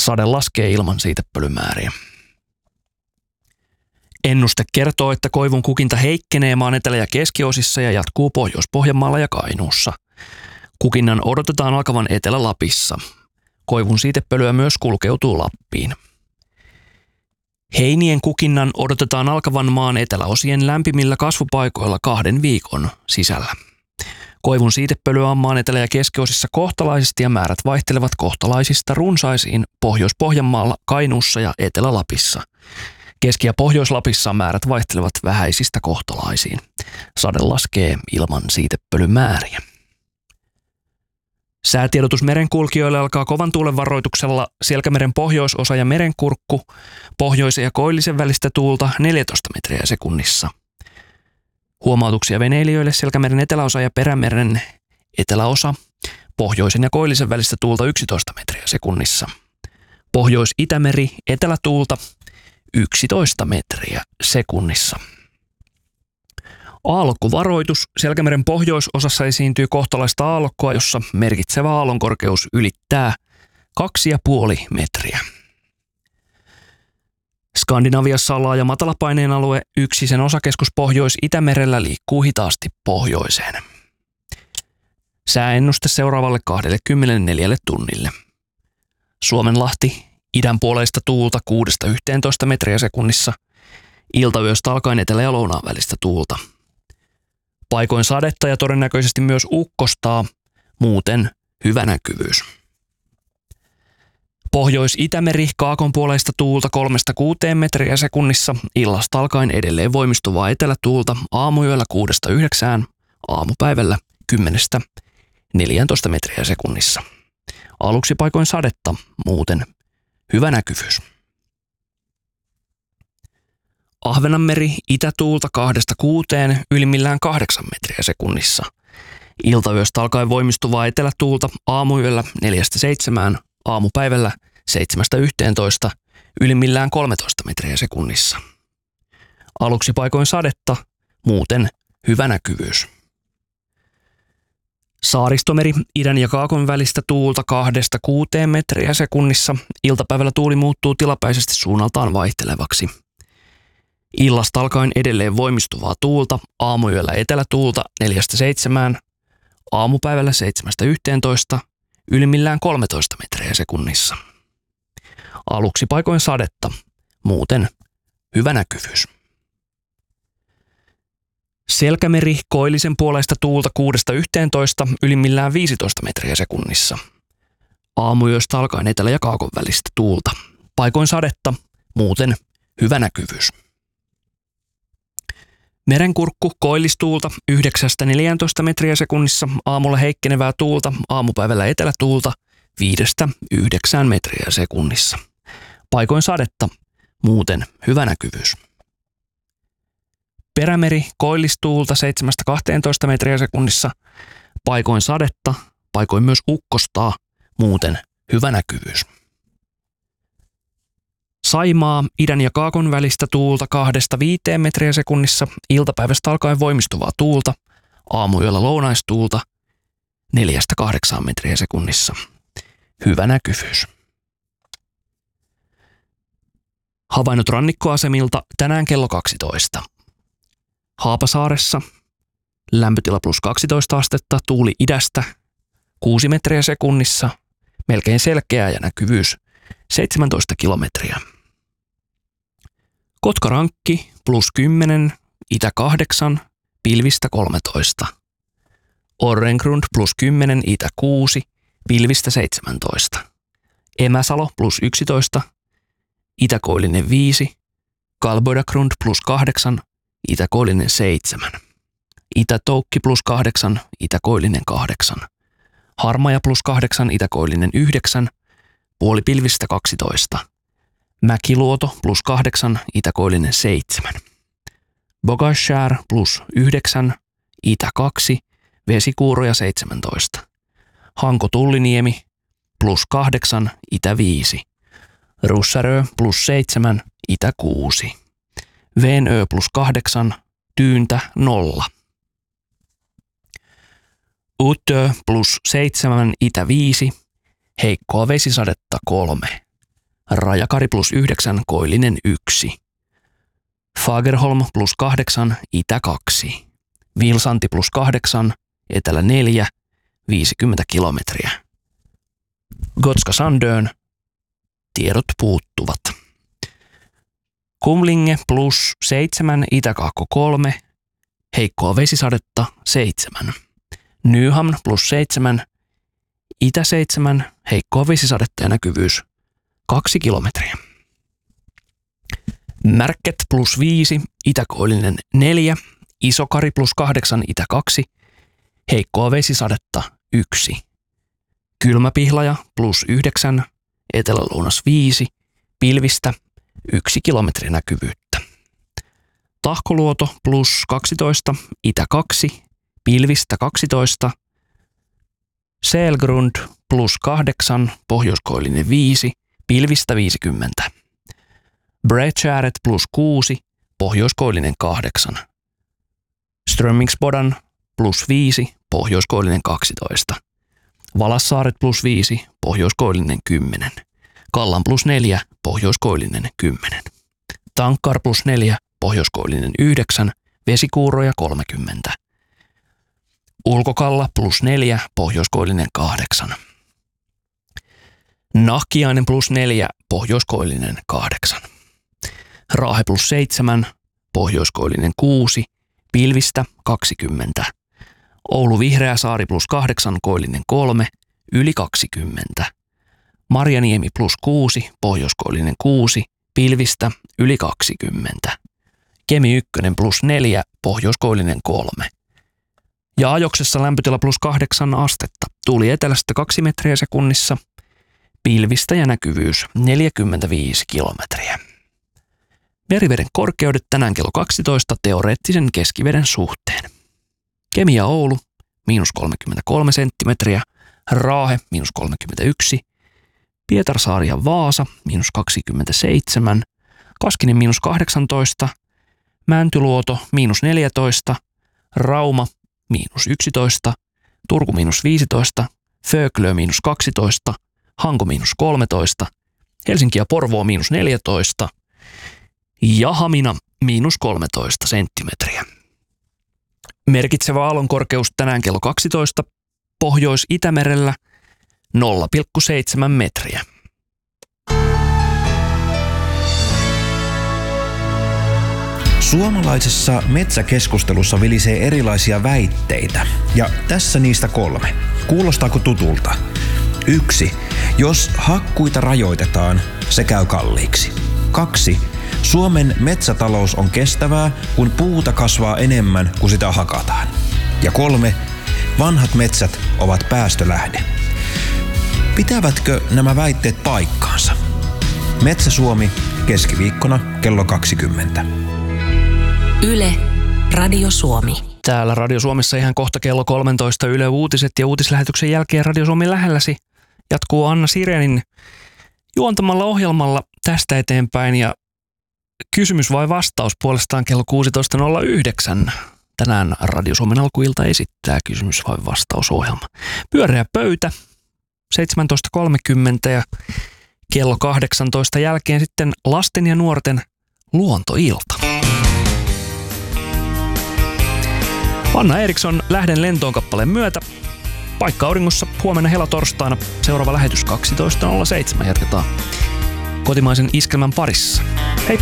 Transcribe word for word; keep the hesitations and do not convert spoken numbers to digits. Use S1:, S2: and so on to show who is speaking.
S1: Sade laskee ilman siitepölymääriä. Ennuste kertoo, että koivun kukinta heikkenee maan etelä- ja keskiosissa ja jatkuu Pohjois-Pohjanmaalla ja Kainuussa. Kukinnan odotetaan alkavan Etelä-Lapissa. Koivun siitepölyä myös kulkeutuu Lappiin. Heinien kukinnan odotetaan alkavan maan eteläosien lämpimillä kasvupaikoilla kahden viikon sisällä. Koivun siitepölyä on maan etelä- ja keskiosissa kohtalaisesti ja määrät vaihtelevat kohtalaisista runsaisiin Pohjois-Pohjanmaalla, Kainuussa ja Etelä-Lapissa. Keski- ja Pohjois-Lapissa määrät vaihtelevat vähäisistä kohtalaisiin. Sade laskee ilman siitepölymääriä. Säätiedotus merenkulkijoille alkaa kovan tuulen varoituksella Selkämeren pohjoisosa ja Merenkurkku, pohjoisen ja koillisen välistä tuulta neljätoista metriä sekunnissa. Huomautuksia veneilijöille Selkämeren eteläosa ja Perämeren eteläosa, pohjoisen ja koillisen välistä tuulta yksitoista metriä sekunnissa. Pohjois-Itämeri etelätuulta yksitoista metriä sekunnissa. Aallokkovaroitus. Selkämeren pohjoisosassa esiintyy kohtalaista aallokkoa, jossa merkitsevä aallonkorkeus ylittää kaksi pilkku viisi metriä. Skandinaviassa on laaja matalapaineen alue, yksi sen osakeskus Pohjois-Itämerellä liikkuu hitaasti pohjoiseen. Sääennuste seuraavalle kaksikymmentäneljä tunnille. Suomenlahti, idänpuoleista tuulta kuudesta yhteentoista metriä sekunnissa, iltayöstä alkaen etelä- ja lounaan välistä tuulta. Paikoin sadetta ja todennäköisesti myös ukkostaa, muuten hyvä näkyvyys. Pohjois-Itämeri kaakonpuoleista tuulta kolmesta kuuteen metriä sekunnissa, illasta alkaen edelleen voimistuvaa etelätuulta, aamuyöllä kuudesta yhdeksään, aamupäivällä kymmenestä neljääntoista metriä sekunnissa. Aluksi paikoin sadetta, muuten hyvä näkyvyys. Ahvenanmeri itätuulta kahdesta kuuteen, ylimmillään kahdeksan metriä sekunnissa. Iltayöstä alkaen voimistuvaa etelätuulta, aamuyöllä neljästä seitsemään, aamupäivällä seitsemästä yhteentoista, ylimmillään kolmetoista metriä sekunnissa. Aluksi paikoin sadetta, muuten hyvä näkyvyys. Saaristomeri idän ja kaakon välistä tuulta kahdesta kuuteen metriä sekunnissa. Iltapäivällä tuuli muuttuu tilapäisesti suunnaltaan vaihtelevaksi. Illasta alkaen edelleen voimistuvaa tuulta, aamuyöllä etelätuulta neljästä seitsemään, aamupäivällä seitsemästä yhteentoista, ylimmillään kolmetoista metriä sekunnissa. Aluksi paikoin sadetta, muuten hyvä näkyvyys. Selkämeri koillisen puoleista tuulta kuudesta yhteentoista, ylimmillään viisitoista metriä sekunnissa. Aamuyöstä alkaen etelä- ja kaakon välistä tuulta. Paikoin sadetta, muuten hyvä näkyvyys. Merenkurkku koillistuulta yhdeksästä neljääntoista metriä sekunnissa, aamulla heikkenevää tuulta, aamupäivällä etelätuulta viidestä yhdeksään metriä sekunnissa. Paikoin sadetta, muuten hyvä näkyvyys. Perämeri koillistuulta seitsemästä kahteentoista metriä sekunnissa, paikoin sadetta, paikoin myös ukkostaa, muuten hyvä näkyvyys. Saimaa idän ja kaakon välistä tuulta kahdesta viiteen metriä sekunnissa, iltapäivästä alkaen voimistuvaa tuulta, aamuyöllä lounaistuulta neljästä kahdeksaan metriä sekunnissa. Hyvä näkyvyys. Havainnot rannikkoasemilta tänään kello kaksitoista. Haapasaaressa lämpötila plus kaksitoista astetta, tuuli idästä kuusi metriä sekunnissa, melkein selkeä ja näkyvyys seitsemäntoista kilometriä. Kotkarankki plus kymmenen, itä kahdeksan, pilvistä kolmetoista. Orrengrund plus kymmenen, itä kuusi, pilvistä seitsemäntoista. Emäsalo plus yksitoista, itäkoillinen viisi. Kalbodagrund plus kahdeksan, itäkoillinen seitsemän. Itätoukki plus kahdeksan, itäkoillinen kahdeksan. Harmaja plus kahdeksan, itäkoillinen yhdeksän. Puolipilvistä kaksitoista. Mäkiluoto plus kahdeksan, itäkoillinen seitsemän. Bogashär plus yhdeksän, itä kaksi, vesikuuroja seitsemäntoista. Hanko-Tulliniemi plus kahdeksan, itä viisi. Russarö plus seitsemän, itä kuusi. Venö plus kahdeksan, Tyyntä nolla. Utö plus seitsemän, itä viisi. Heikkoa vesisadetta kolme. Rajakari plus yhdeksän, koillinen yksi. Fagerholm plus kahdeksan, itä kaksi. Vilsanti plus kahdeksan, etelä neljä, viisikymmentä kilometriä. Gotska Sandön, tiedot puuttuvat. Kumlinge plus seitsemän, itäkaakko kolme, heikkoa vesisadetta seitsemän. Nyhamn plus seitsemän, itä seitsemän, heikkoa vesisadetta ja näkyvyys kaksi kilometriä. Märket plus viisi, itäkoillinen neljä, Isokari plus kahdeksan, itä kaksi, heikkoa vesisadetta yksi. Kylmäpihlaja plus yhdeksän, etelä-lounas viisi, pilvistä yksi kilometri näkyvyyttä. Tahkoluoto plus kaksitoista, itä kaksi, pilvistä kaksitoista. Selgrund plus kahdeksan, pohjoiskoillinen viisi, pilvistä viisikymmentä. Breckäret plus kuusi, pohjoiskoillinen kahdeksan. Strömmingsbodan plus viisi, pohjoiskoillinen kaksitoista. Valassaaret plus viisi, pohjoiskoillinen kymmenen. Kallan plus neljä, pohjoiskoillinen kymmenen. Tankkar plus neljä, pohjoiskoillinen yhdeksän, vesikuuroja kolmekymmentä. Ulkokalla plus neljä, pohjoiskoillinen kahdeksan. Nahkiainen plus neljä, pohjoiskoillinen kahdeksan. Raahe plus seitsemän, pohjoiskoillinen kuusi, pilvistä kaksikymmentä. Oulu Vihreäsaari plus kahdeksan, koillinen kolme, yli kaksikymmentä. Marjaniemi plus kuusi, pohjoiskoillinen kuusi, pilvistä yli kaksikymmentä. Kemi ykkönen plus neljä, pohjoiskoillinen kolme. Ja Ajoksessa lämpötila plus kahdeksan astetta. Tuuli etelästä kaksi metriä sekunnissa. Pilvistä ja näkyvyys neljäkymmentäviisi kilometriä. Meriveden korkeudet tänään kello kaksitoista teoreettisen keskiveden suhteen. Kemi ja Oulu miinus kolmekymmentäkolme senttimetriä, Raahe miinus kolmekymmentäyksi, Pietarsaari ja Vaasa miinus kaksikymmentäseitsemän, Kaskinen miinus kahdeksantoista, Mäntyluoto miinus neljätoista, Rauma miinus yksitoista, Turku miinus viisitoista, Föglö miinus kaksitoista, Hanko miinus kolmetoista, Helsinki ja Porvoo miinus neljätoista ja Hamina miinus kolmetoista senttimetriä. Merkitsevä aallonkorkeus tänään kello kaksitoista Pohjois-Itämerellä nolla pilkku seitsemän metriä.
S2: Suomalaisessa metsäkeskustelussa vilisee erilaisia väitteitä, ja tässä niistä kolme. Kuulostaako tutulta? Yksi. Jos hakkuita rajoitetaan, se käy kalliiksi. Kaksi. Suomen metsätalous on kestävää, kun puuta kasvaa enemmän kuin sitä hakataan. Ja kolme. Vanhat metsät ovat päästölähde. Pitävätkö nämä väitteet paikkaansa? Metsä Suomi, keskiviikkona kello kaksikymmentä.
S3: Yle, Radio Suomi.
S1: Täällä Radio Suomessa ihan kohta kello kolmetoista Yle Uutiset ja uutislähetyksen jälkeen Radio Suomi lähelläsi jatkuu Anna Sirenin juontamalla ohjelmalla tästä eteenpäin ja kysymys vai vastaus puolestaan kello kuusitoista nolla yhdeksän. Tänään Radio Suomen alkuilta esittää kysymys vai vastausohjelma. Pyöreä pöytä seitsemäntoista kolmekymmentä ja kello kahdeksantoista jälkeen sitten lasten ja nuorten luontoilta. Anna Eriksson Lähden lentoon kappaleen myötä. Paikka auringossa huomenna helatorstaina. Seuraava lähetys kaksitoista nolla seitsemän jatketaan kotimaisen iskelmän parissa. Hei!